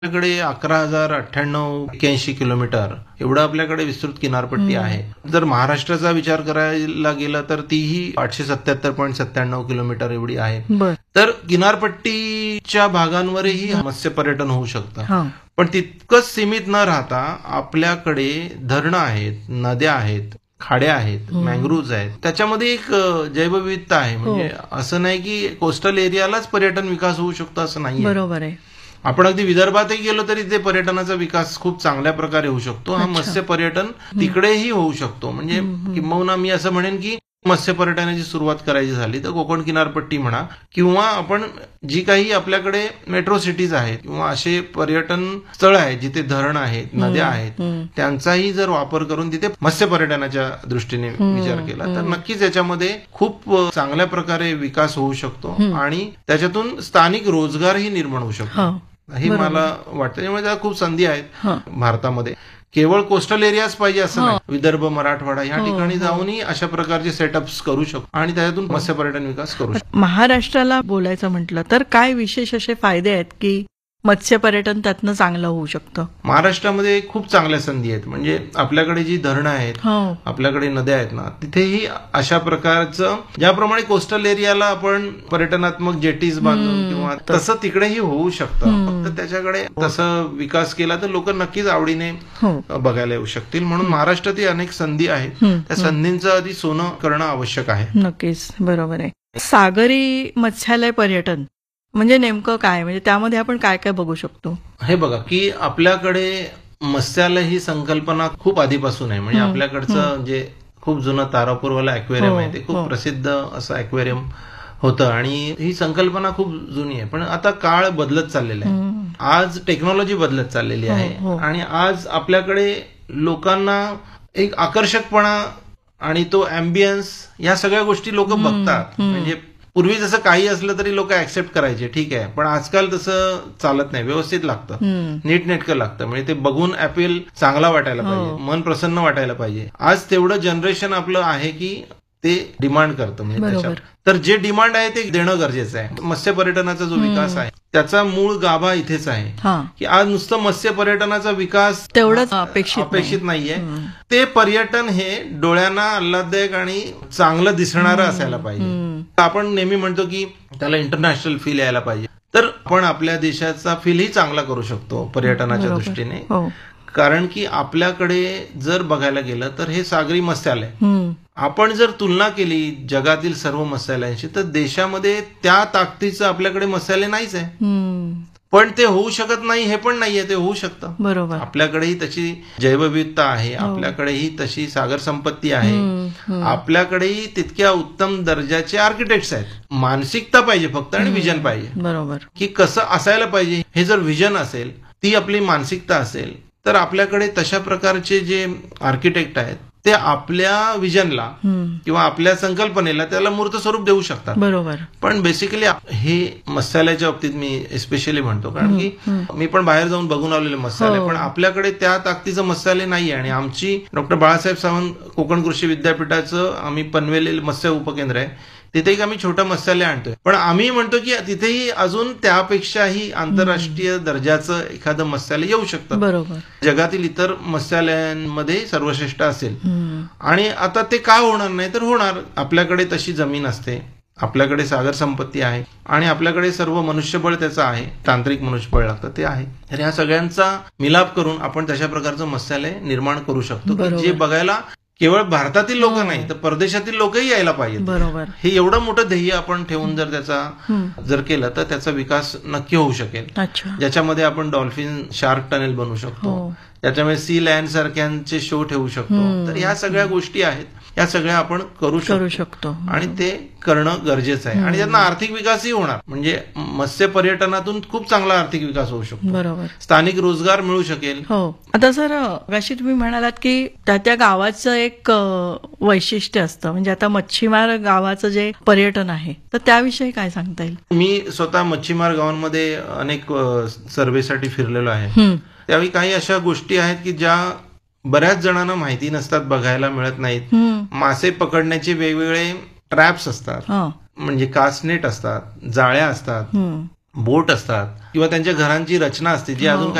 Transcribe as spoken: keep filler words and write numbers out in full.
आपल्याकडे अकरा हजार अठ्ठ्याण्णव एक्क्याऐंशी किलोमीटर एवढं आपल्याकडे विस्तृत किनारपट्टी आहे. जर महाराष्ट्राचा विचार करायला गेला तर तीही आठशे सत्याहत्तर पॉईंट सत्त्याण्णव किलोमीटर एवढी आहे. तर किनारपट्टीच्या भागांवरही मत्स्य पर्यटन होऊ शकतं. पण तितकंच सीमित न राहता आपल्याकडे धरणं आहेत, नद्या आहेत, खाड्या आहेत, मँग्रोव्ज आहेत. त्याच्यामध्ये एक जैवविविधता आहे. म्हणजे असं नाही की कोस्टल एरियालाच पर्यटन विकास होऊ शकतो असं नाही. बरोबर आहे. आपण अगदी विदर्भातही गेलो तरी ते पर्यटनाचा विकास खूप चांगल्या प्रकारे होऊ शकतो. हा मत्स्य पर्यटन तिकडेही होऊ शकतो. म्हणजे किंबहुना मी असं म्हणेन की मत्स्य पर्यटनाची सुरुवात करायची झाली तर कोकण किनारपट्टी म्हणा किंवा आपण जी काही आपल्याकडे मेट्रो सिटीज आहेत किंवा असे पर्यटन स्थळ आहेत जिथे धरण आहेत, नद्या आहेत, त्यांचाही जर वापर करून तिथे मत्स्य पर्यटनाच्या दृष्टीने विचार केला तर नक्कीच याच्यामध्ये खूप चांगल्या प्रकारे विकास होऊ शकतो आणि त्याच्यातून स्थानिक रोजगारही निर्माण होऊ शकतो हे मला वाटतं. त्यामुळे त्या खूप संधी आहेत भारतामध्ये. केवळ कोस्टल एरियाच पाहिजे असं नाही. विदर्भ, मराठवाडा या ठिकाणी जाऊनही अशा प्रकारचे सेटअप्स करू शकतो आणि त्यातून मत्स्य पर्यटन विकास करू शकतो. महाराष्ट्राला बोलायचं म्हटलं तर काय विशेष असे फायदे आहेत की मत्स्य पर्यटन त्यातनं चांगलं होऊ शकतं? महाराष्ट्रामध्ये खूप चांगल्या संधी आहेत. म्हणजे आपल्याकडे जी धरणं आहेत, आपल्याकडे नद्या आहेत ना, तिथेही अशा प्रकारचं ज्याप्रमाणे कोस्टल एरियाला आपण पर्यटनात्मक जेटीज बांधून किंवा तसं तिकडेही होऊ शकतं. फक्त त्याच्याकडे तसं विकास केला तर लोक नक्कीच आवडीने बघायला येऊ शकतील. म्हणून महाराष्ट्रातही अनेक संधी आहेत. त्या संधींचं आधी सोनं करणं आवश्यक आहे. नक्कीच बरोबर आहे. सागरी मत्स्यालय पर्यटन म्हणजे नेमकं काय? म्हणजे त्यामध्ये आपण काय काय बघू शकतो? हे बघा की आपल्याकडे मत्स्यालय ही संकल्पना खूप आधीपासून आहे. म्हणजे आपल्याकडचं जे खूप जुनं तारापूरवाला ॲक्वेरियम आहे ते खूप प्रसिद्ध असं ॲक्वेरियम होतं आणि ही संकल्पना खूप जुनी आहे. पण आता काळ बदलत चाललेला आहे. आज टेक्नॉलॉजी बदलत चाललेली आहे आणि आज आपल्याकडे लोकांना एक आकर्षकपणा आणि तो अँबियन्स या सगळ्या गोष्टी लोक बघतात. म्हणजे पूर्वी जसं काही असलं तरी लोक ऍक्सेप्ट करायचे, ठीक आहे, पण आजकाल तसं चालत नाही. व्यवस्थित लागतं, नीटनेटकं लागतं. म्हणजे ते बघून अपील चांगला वाटायला पाहिजे, मन प्रसन्न वाटायला पाहिजे. आज तेवढं जनरेशन आपलं आहे की ते डिमांड करतं. म्हणजे त्याच्यात तर जे डिमांड आहे ते देणं गरजेचं आहे. मत्स्य पर्यटनाचा जो विकास आहे त्याचा मूळ गाभा इथेच आहे की आज नुसतं मत्स्य पर्यटनाचा विकास तेवढंच अपेक्षित अपेक्षित नाहीये. ते पर्यटन हे डोळ्यांना आल्हाददायक आणि चांगलं दिसणारं असायला पाहिजे. आपण नेहमी म्हणतो की त्याला इंटरनॅशनल फील यायला पाहिजे. तर आपण आपल्या देशाचा फीलही चांगला करू शकतो पर्यटनाच्या दृष्टीने. कारण की आपल्याकडे जर बघायला गेलं तर हे सागरी मत्स्यालय आपण जर तुलना केली जगातील सर्व मत्स्यालयांशी तर देशामध्ये त्या ताकदीचं आपल्याकडे मत्स्यालय नाहीच आहे. पण ते होऊ शकत नाही हे पण नाहीये, ते होऊ शकतं. बरोबर. आपल्याकडेही तशी जैवविविधता आहे, आपल्याकडेही तशी सागर संपत्ती आहे, आपल्याकडेही तितक्या उत्तम दर्जाचे आर्किटेक्ट्स आहेत. मानसिकता पाहिजे फक्त आणि विजन पाहिजे. बरोबर. की कसं असायला पाहिजे हे जर विजन असेल, ती आपली मानसिकता असेल तर आपल्याकडे तशा प्रकारचे जे आर्किटेक्ट आहेत ते आपल्या विजनला किंवा आपल्या संकल्पनेला त्याला मूर्त स्वरूप देऊ शकतात. बरोबर. पण बेसिकली हे मत्स्यालयाच्या बाबतीत मी स्पेशली म्हणतो कारण की मी पण बाहेर जाऊन बघून आलेले मत्स्यालय, पण आपल्याकडे त्या ताकदीचं मत्स्यालय नाहीये. आणि आमची डॉक्टर बाळासाहेब सावंत कोकण कृषी विद्यापीठाचं आम्ही पनवेल मत्स्य उपकेंद्र आहे, तिथेही आम्ही छोटं मत्स्यालय आणतोय. पण आम्ही म्हणतो की तिथेही अजून त्यापेक्षाही आंतरराष्ट्रीय दर्जाचं एखादं मत्स्यालय येऊ शकतं. बरोबर. जगातील इतर मत्स्यालयांमध्ये सर्वश्रेष्ठ असेल. आणि आता ते का होणार नाही तर होणार. आपल्याकडे तशी जमीन असते, आपल्याकडे सागर संपत्ती आहे आणि आपल्याकडे सर्व मनुष्यबळ त्याचं आहे, तांत्रिक मनुष्यबळ लागतं ते आहे. तर ह्या सगळ्यांचा मिलाप करून आपण तशा प्रकारचं मत्स्यालय निर्माण करू शकतो जे बघायला केवळ भारतातील लोक नाही तर परदेशातील लोकही यायला पाहिजेत. बरोबर. हे एवढं मोठं ध्येय आपण ठेवून जर त्याचा जर केलं तर त्याचा विकास नक्की होऊ शकेल. ज्याच्यामध्ये आपण डॉल्फिन शार्क टनेल बनवू शकतो, त्याच्यामध्ये सी लँड सारख्यांचे शो ठेवू शकतो. तर ह्या सगळ्या गोष्टी आहेत, या सगळ्या आपण करू शकतो आणि ते करणं गरजेचं आहे. आणि त्यांना आर्थिक विकासही होणार. म्हणजे मत्स्य पर्यटनातून खूप चांगला आर्थिक विकास होऊ शकतो. बरोबर. स्थानिक रोजगार मिळू शकेल. हो. आता सर अशी तुम्ही म्हणालात की त्या त्या गावाचं एक वैशिष्ट्य असतं. म्हणजे आता मच्छीमार गावाचं जे पर्यटन आहे तर त्याविषयी काय सांगता येईल? मी स्वतः मच्छीमार गावांमध्ये अनेक सर्वेसाठी फिरलेलो आहे. त्यावेळी काही अशा गोष्टी आहेत की ज्या बऱ्याच जणांना माहिती नसतात, बघायला मिळत नाहीत. मासे पकडण्याचे वेगवेगळे ट्रॅप्स असतात, म्हणजे कास्टनेट असतात, जाळ्या असतात, बोट असतात किंवा त्यांच्या घरांची रचना असते जी अजून